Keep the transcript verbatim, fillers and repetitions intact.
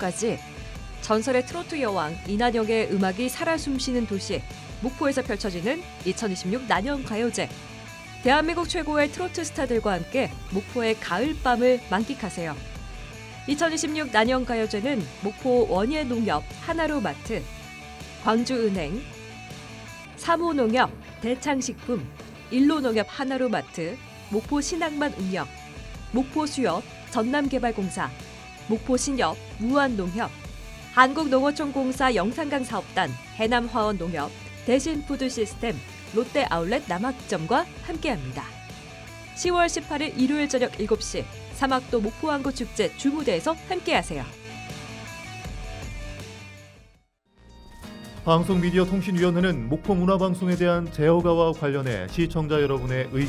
목포까지 전설의 트로트 여왕 이난영의 음악이 살아 숨쉬는 도시 목포에서 펼쳐지는 이천이십육 난영가요제. 대한민국 최고의 트로트 스타들과 함께 목포의 가을밤을 만끽하세요. 이천이십육 난영가요제는 목포 원예농협 하나로마트, 광주은행, 삼호농협, 대창식품, 일로농협 하나로마트, 목포신항만 운영, 목포수협, 전남개발공사, 목포신협, 무한농협, 한국농어촌공사 영산강사업단, 해남화원농협, 대신푸드시스템, 롯데아울렛 남학점과 함께합니다. 시월 십팔일 일요일 저녁 일곱 시 삼학도 목포항구축제 주무대에서 함께하세요. 방송미디어통신위원회는 목포문화방송에 대한 제어가와 관련해 시청자 여러분의 의견